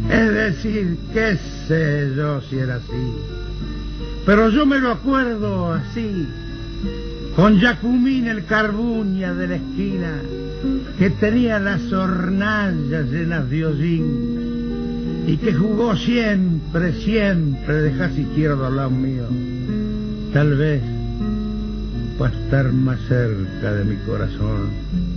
Es decir, qué sé yo si era así. Pero yo me lo acuerdo así, con Jacumín el carbuña de la esquina, que tenía las hornallas llenas de hollín, y que jugó siempre, siempre de jaz izquierdo al lado mío. Tal vez para estar más cerca de mi corazón.